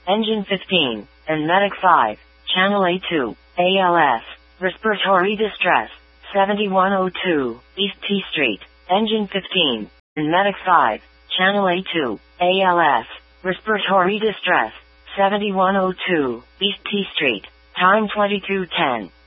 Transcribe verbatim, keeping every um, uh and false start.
Engine fifteen, and Medic five, Channel A two, A L S, Respiratory Distress, seventy-one oh two, East T Street, Engine fifteen, and Medic five, Channel A two, A L S, Respiratory Distress, seventy-one oh two, East T Street, time twenty-two ten.